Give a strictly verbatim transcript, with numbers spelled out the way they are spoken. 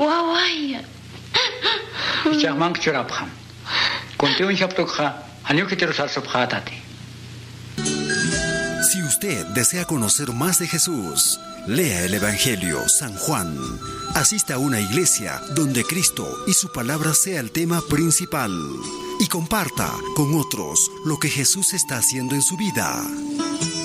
Wawaya. Ichaqman churaphan. Contigo chaptukha, año que te los alzophatati. Si usted desea conocer más de Jesús, lea el Evangelio San Juan. Asista a una iglesia donde Cristo y su palabra sea el tema principal. Y comparta con otros lo que Jesús está haciendo en su vida.